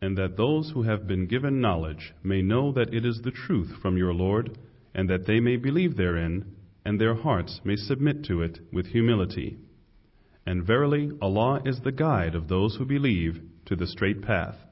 and that those who have been given knowledge may know that it is the truth from your Lord, and that they may believe therein, and their hearts may submit to it with humility. And verily Allah is the guide of those who believe to the straight path.